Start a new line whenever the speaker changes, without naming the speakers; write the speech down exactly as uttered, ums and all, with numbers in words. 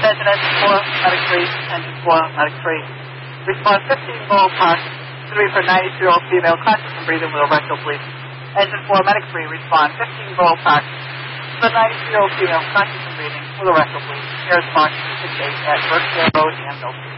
Attention engine four, medic three, engine four, medic three. Respond fifteen Borough Park, three for ninety-two-year-old female conscious and breathing with a rectal bleed. Engine four, medic three, respond fifteen Borough Park, for ninety-two-year-old female conscious and breathing with a rectal bleed. Air response to six eight at Berkshire Road and Mill Street.